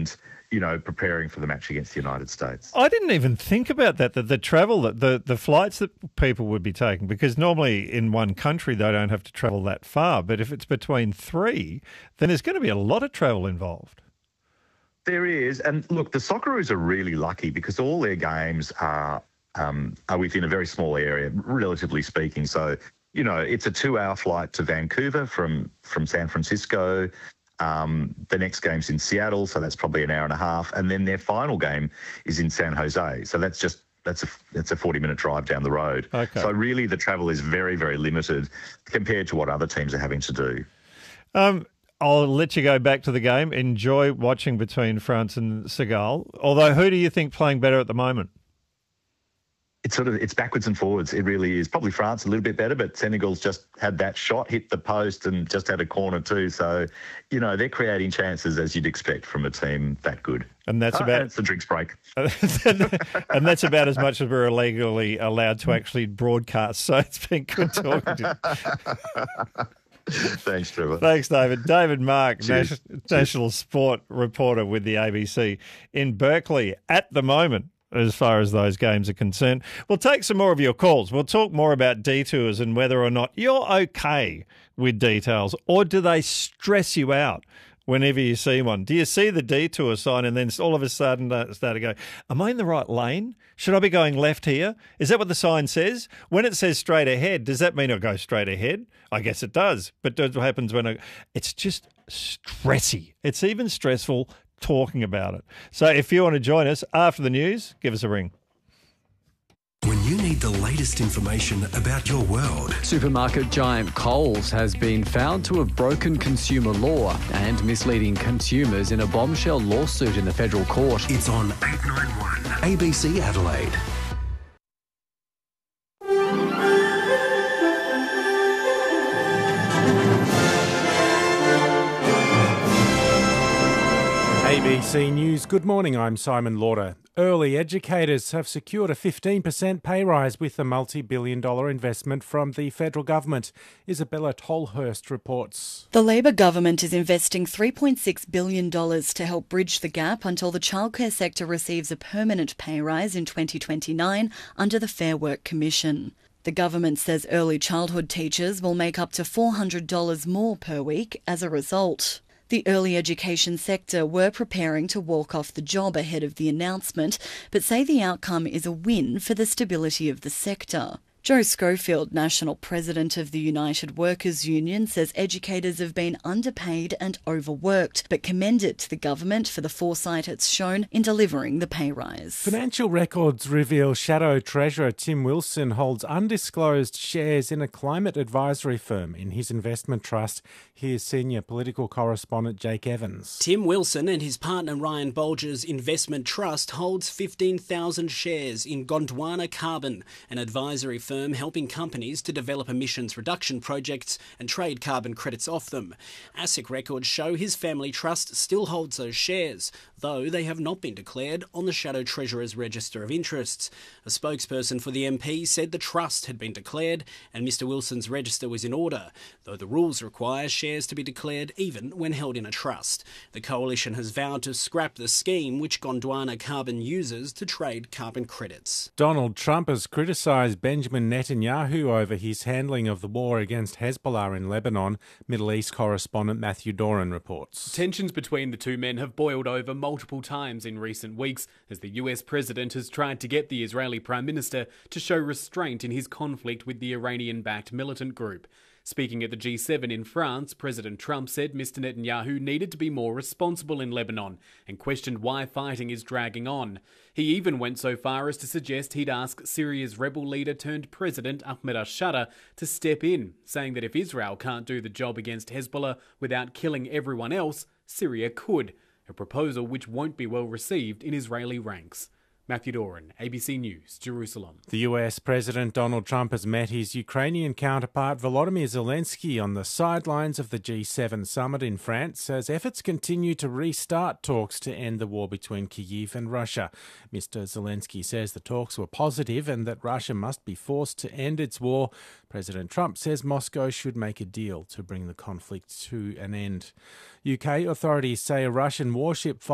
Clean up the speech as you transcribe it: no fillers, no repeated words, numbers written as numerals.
and, preparing for the match against the United States. I didn't even think about that the travel, the flights that people would be taking, because normally in one country they don't have to travel that far. But if it's between three, then there's going to be a lot of travel involved. There is. And look, the Socceroos are really lucky because all their games are within a very small area, relatively speaking. So, it's a 2-hour flight to Vancouver from San Francisco. The next game's in Seattle, so that's probably an hour and a half. And then their final game is in San Jose. So that's a 40-minute drive down the road. Okay. So really the travel is very, very limited compared to what other teams are having to do. I'll let you go back to the game. Enjoy watching between France and Senegal. Although, who do you think playing better at the moment? It's backwards and forwards. It really is. Probably France a little bit better, but Senegal's just had that shot, hit the post and just had a corner too. So, they're creating chances as you'd expect from a team that good. And that's and it's the drinks break. And that's about as much as we're legally allowed to actually broadcast. So it's been good talking to you. Thanks, Trevor. Thanks, David. David Mark, national sport reporter with the ABC in Berkeley at the moment, as far as those games are concerned. We'll take some more of your calls. We'll talk more about detours and whether or not you're okay with details, or do they stress you out whenever you see one? Do you see the detour sign and then all of a sudden start to go, am I in the right lane? Should I be going left here? Is that what the sign says? When it says straight ahead, does that mean I'll go straight ahead? I guess it does. But what happens when it's just stressy. It's even stressful talking about it. So if you want to join us after the news, give us a ring. When you need the latest information about your world. Supermarket giant Coles has been found to have broken consumer law and misleading consumers in a bombshell lawsuit in the federal court. It's on 891 ABC Adelaide. ABC News. Good morning, I'm Simon Lauder. Early educators have secured a 15% pay rise with a multi-billion-dollar investment from the federal government. Isabella Tolhurst reports. The Labor government is investing $3.6 billion to help bridge the gap until the childcare sector receives a permanent pay rise in 2029 under the Fair Work Commission. The government says early childhood teachers will make up to $400 more per week as a result. The early education sector were preparing to walk off the job ahead of the announcement, but say the outcome is a win for the stability of the sector. Joe Schofield, National President of the United Workers Union, says educators have been underpaid and overworked, but commended the government for the foresight it's shown in delivering the pay rise. Financial records reveal Shadow Treasurer Tim Wilson holds undisclosed shares in a climate advisory firm in his investment trust. Here's senior political correspondent Jake Evans. Tim Wilson and his partner Ryan Bolger's investment trust holds 15,000 shares in Gondwana Carbon, an advisory firm helping companies to develop emissions reduction projects and trade carbon credits off them. ASIC records show his family trust still holds those shares, though they have not been declared on the Shadow Treasurer's Register of Interests. A spokesperson for the MP said the trust had been declared and Mr Wilson's register was in order, though the rules require shares to be declared even when held in a trust. The coalition has vowed to scrap the scheme which Gondwana Carbon uses to trade carbon credits. Donald Trump has criticised Benjamin Netanyahu over his handling of the war against Hezbollah in Lebanon. Middle East correspondent Matthew Doran reports. Tensions between the two men have boiled over multiple times in recent weeks as the US president has tried to get the Israeli Prime Minister to show restraint in his conflict with the Iranian-backed militant group. Speaking at the G7 in France, President Trump said Mr Netanyahu needed to be more responsible in Lebanon and questioned why fighting is dragging on. He even went so far as to suggest he'd ask Syria's rebel leader turned president Ahmed al-Sharaa to step in, saying that if Israel can't do the job against Hezbollah without killing everyone else, Syria could, a proposal which won't be well received in Israeli ranks. Matthew Doran, ABC News, Jerusalem. The US President Donald Trump has met his Ukrainian counterpart Volodymyr Zelensky on the sidelines of the G7 summit in France as efforts continue to restart talks to end the war between Kyiv and Russia. Mr Zelensky says the talks were positive and that Russia must be forced to end its war. President Trump says Moscow should make a deal to bring the conflict to an end. UK authorities say a Russian warship